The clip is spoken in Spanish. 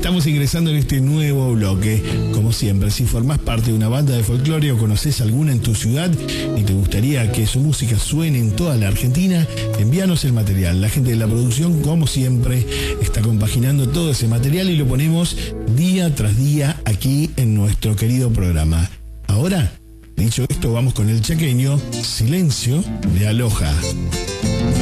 Estamos ingresando en este nuevo bloque. Como siempre, si formás parte de una banda de folclore o conocés alguna en tu ciudad y te gustaría que su música suene en toda la Argentina, envíanos el material. La gente de la producción, como siempre, está compaginando todo ese material y lo ponemos día tras día aquí en nuestro querido programa. Ahora, dicho esto, vamos con el chaqueño Silencio de Aloha.